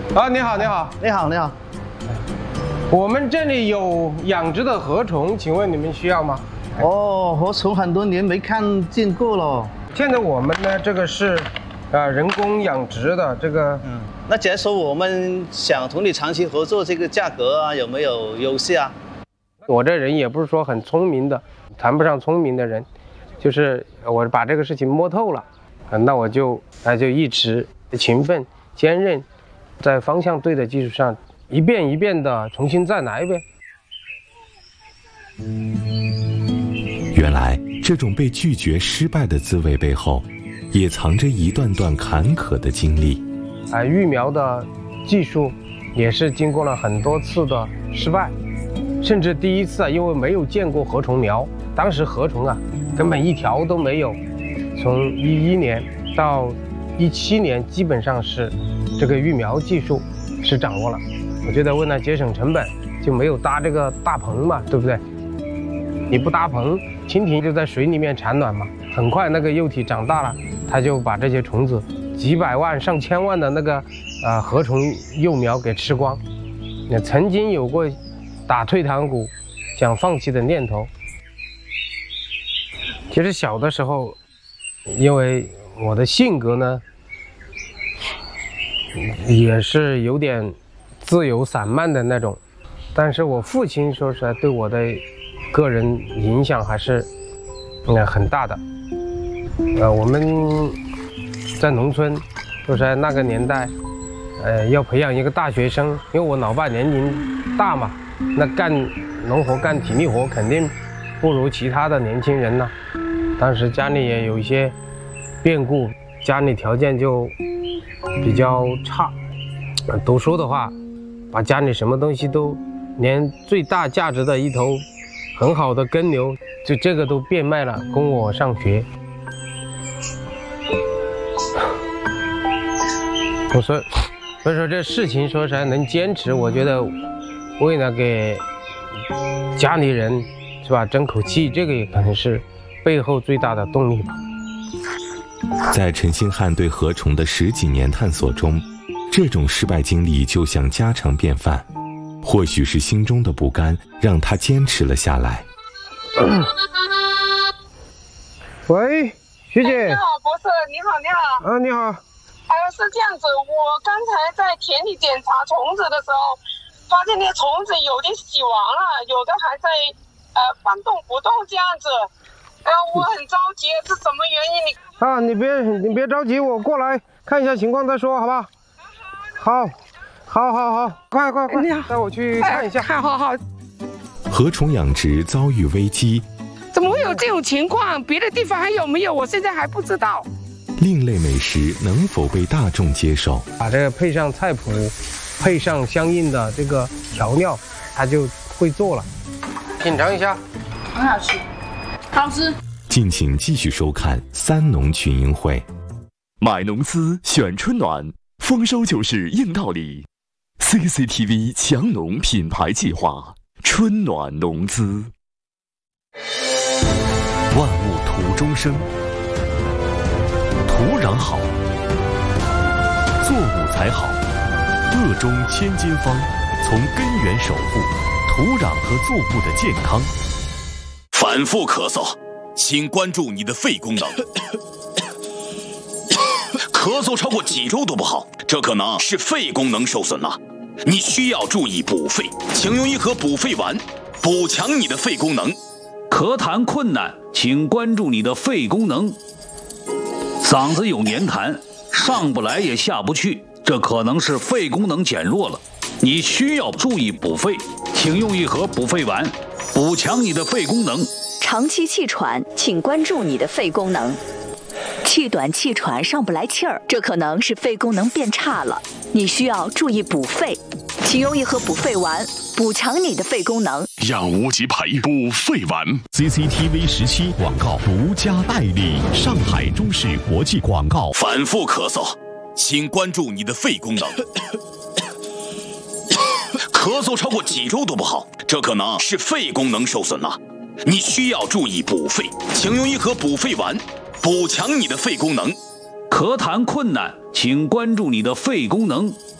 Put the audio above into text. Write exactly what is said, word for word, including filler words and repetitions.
啊，你好，你好， 你好，你好。 我们这里有养殖的河虫，请问你们需要吗？ 哦，河虫很多年没看见过了。 现在我们呢，这个是，呃，人工养殖的这个。 嗯。那假如说我们想同你长期合作，这个价格啊有没有优势啊？ 我这人也不是说很聪明的，谈不上聪明的人，就是我把这个事情摸透了，啊，那我就那就一直勤奋坚韧。在方向对的基础上，一遍一遍的重新再来一遍。 原来这种被拒绝失败的滋味背后，也藏着一段段坎坷的经历。 啊，育苗的技术也是经过了很多次的失败，甚至第一次啊，因为没有见过禾虫苗，当时禾虫啊根本一条都没有。从一一年到一七年，基本上是这个育苗技术是掌握了。我觉得为了节省成本，就没有搭这个大棚嘛，对不对？你不搭棚，蜻蜓就在水里面产卵嘛，很快那个幼体长大了，它就把这些虫子几百万上千万的那个呃禾虫幼苗给吃光。那曾经有过打退堂鼓想放弃的念头。其实小的时候，因为我的性格呢也是有点自由散漫的那种，但是我父亲说实在对我的个人影响还是呃很大的。呃，我们在农村，说实在那个年代，呃，要培养一个大学生，因为我老爸年龄大嘛，那干农活干体力活肯定不如其他的年轻人呢。当时家里也有一些变故，家里条件就比较差，读书的话，把家里什么东西都，连最大价值的一头很好的耕牛，就这个都变卖了，供我上学。我说，所以说这事情说实在能坚持，我觉得为了给家里人是吧争口气，这个也可能是背后最大的动力吧。 在陈星汉对禾虫的十几年探索中，这种失败经历就像家常便饭。或许是心中的不甘让他坚持了下来。 喂，徐姐。 你好，博士，你好，你好。 啊，你好。 呃，是这样子，我刚才在田里检查虫子的时候，发现那个虫子有的死亡了，有的还在呃翻动不动这样子。呃，我很着急，是什么原因？你啊，你别你别着急，我过来看一下情况再说，好吧？好，好，好，好，快快快，带我去看一下。 好好好。 禾虫养殖遭遇危机， 怎么会有这种情况？别的地方还有没有？我现在还不知道。 另类美食能否被大众接受？ 把这个配上菜谱，配上相应的这个调料，它就会做了。品尝一下， 很好吃。好吃。 敬请继续收看三农群英会。 买农资选春暖，丰收就是硬道理。C C T V 强农品牌计划，春暖农资。万物土中生，土壤好，作物才好。鄂中千金方，从根源守护土壤和作物的健康。 反复咳嗽，请关注你的肺功能。咳嗽超过几周都不好，这可能是肺功能受损了。你需要注意补肺，请用一盒补肺丸，补强你的肺功能。 咳痰困难，请关注你的肺功能。嗓子有黏痰，上不来也下不去，这可能是肺功能减弱了。你需要注意补肺，请用一盒补肺丸，补强你的肺功能。 长期气喘，请关注你的肺功能。气短气喘上不来气儿，这可能是肺功能变差了，你需要注意补肺，请用一盒补肺丸，补强你的肺功能。 养无极培补肺丸。 C C T V 十七广告独家代理，上海中视国际广告。 反复咳嗽，请关注你的肺功能。咳嗽超过几周都不好，这可能是肺功能受损了。你需要注意补肺，请用一盒补肺丸，补强你的肺功能。 咳痰困难，请关注你的肺功能。